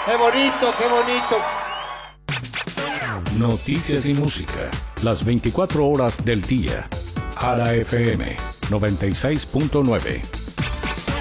Qué bonito, qué bonito. Noticias y música, las 24 horas del día. Jara FM 96.9.